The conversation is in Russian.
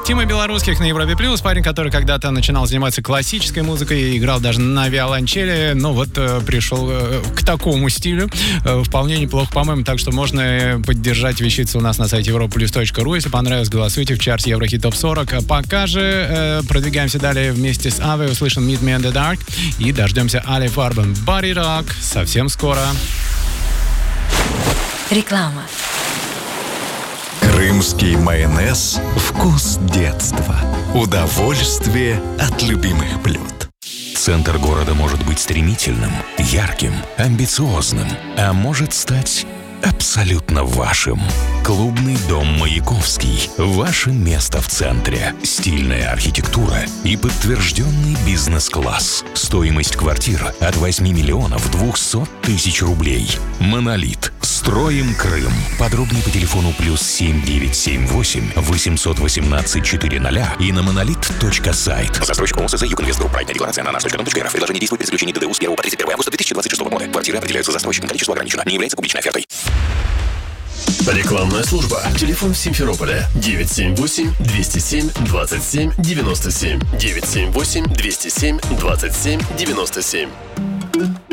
Тима Белорусских на Европе Плюс, парень, который когда-то начинал заниматься классической музыкой и играл даже на виолончели, но вот пришел к такому стилю. Вполне неплохо, по-моему, так что можно поддержать вещицу у нас на сайте europlus.ru. Если понравилось, голосуйте в чарте Еврохит Топ 40. Пока же продвигаемся далее вместе с Аве, услышим Meet Me in the Dark и дождемся Ali Farben Body Rock совсем скоро. Реклама. Крымский майонез – вкус детства. Удовольствие от любимых блюд. Центр города может быть стремительным, ярким, амбициозным, а может стать абсолютно вашим. Клубный дом «Маяковский» – ваше место в центре. Стильная архитектура и подтвержденный бизнес-класс. Стоимость квартир от 8 миллионов 200 тысяч рублей. «Монолит». Строим Крым. Подробнее по телефону +7 978 818 400 и на monolith.сайт. Застройщик ООО СЗ «Югинвестгрупп». Проектная декларация на nаш.рф. Предложение действует при заключении ДДУ с 1 по 31 августа 2026 года. Квартиры определяются застройщиком. Количество ограничено. Не является публичной офертой. Рекламная служба. Телефон в Симферополе 978-207-27-97. 978-207-27-97.